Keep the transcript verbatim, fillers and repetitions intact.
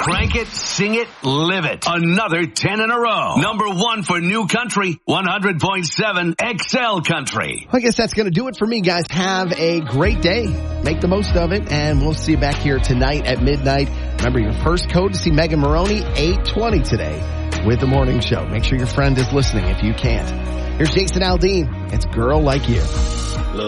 Crank it, sing it, live it. Another ten in a row. Number one for New Country, one hundred point seven X L Country. I guess that's going to do it for me, guys. Have a great day. Make the most of it, and we'll see you back here tonight at midnight. Remember, your first code to see Megan Maroney, eight twenty today with The Morning Show. Make sure your friend is listening if you can't. Here's Jason Aldean. It's Girl Like You.